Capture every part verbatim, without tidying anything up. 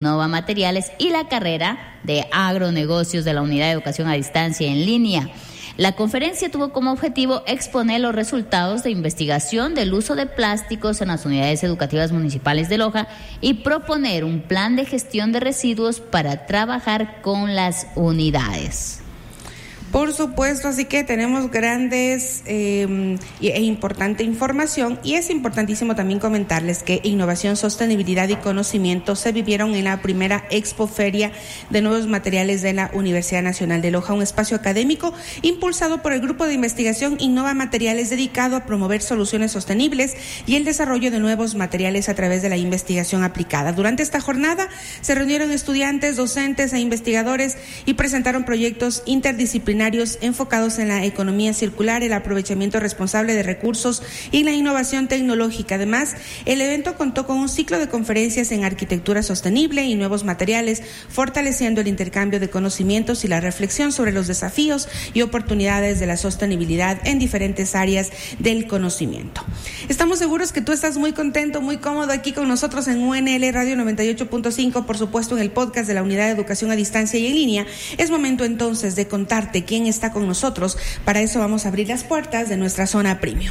Innova Materiales y la carrera de agronegocios de la Unidad de Educación a Distancia en línea. La conferencia tuvo como objetivo exponer los resultados de investigación del uso de plásticos en las unidades educativas municipales de Loja y proponer un plan de gestión de residuos para trabajar con las unidades. Por supuesto, así que tenemos grandes eh, e importante información, y es importantísimo también comentarles que innovación, sostenibilidad y conocimiento se vivieron en la primera Expoferia de Nuevos Materiales de la Universidad Nacional de Loja, un espacio académico impulsado por el Grupo de Investigación Innova Materiales, dedicado a promover soluciones sostenibles y el desarrollo de nuevos materiales a través de la investigación aplicada. Durante esta jornada se reunieron estudiantes, docentes e investigadores y presentaron proyectos interdisciplinarios enfocados en la economía circular, el aprovechamiento responsable de recursos y la innovación tecnológica. Además, el evento contó con un ciclo de conferencias en arquitectura sostenible y nuevos materiales, fortaleciendo el intercambio de conocimientos y la reflexión sobre los desafíos y oportunidades de la sostenibilidad en diferentes áreas del conocimiento. Estamos seguros que tú estás muy contento, muy cómodo aquí con nosotros en U N L Radio noventa y ocho punto cinco, por supuesto en el podcast de la Unidad de Educación a Distancia y en línea. Es momento entonces de contarte quién está con nosotros. Para eso vamos a abrir las puertas de nuestra zona premium.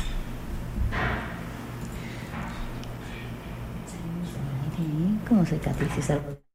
¿Cómo se catequiza?